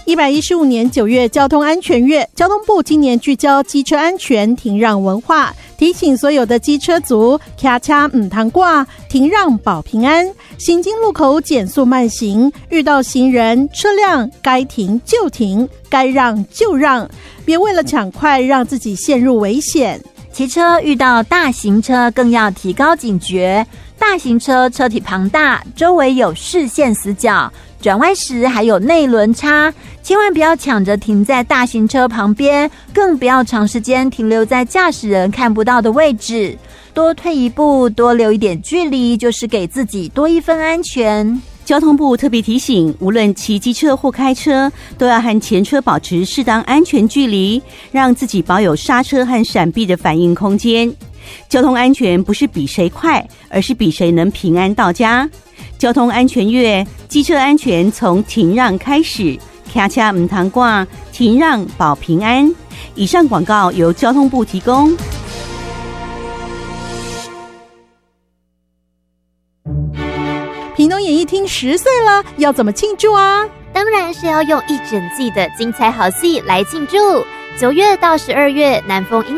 115年9月交通安全月，交通部今年聚焦机车安全停让文化，提醒所有的机车族骑车唔通挂，停让保平安。行经路口减速慢行，遇到行人车辆该停就停，该让就让，别为了抢快让自己陷入危险。 骑车遇到大型车更要提高警觉，大型车车体庞大，周围有视线死角，转弯时还有内轮差，千万不要抢着停在大型车旁边，更不要长时间停留在驾驶人看不到的位置，多退一步，多留一点距离，就是给自己多一分安全。 交通部特别提醒，无论骑机车或开车，都要和前车保持适当安全距离，让自己保有刹车和闪避的反应空间。交通安全不是比谁快，而是比谁能平安到家。交通安全月，机车安全从停让开始，骑车唔通挂，停让保平安。以上广告由交通部提供。 屏东演艺厅10岁了，要怎么庆祝啊？ 当然是要用一整季的精彩好戏来庆祝。9月到12月，南风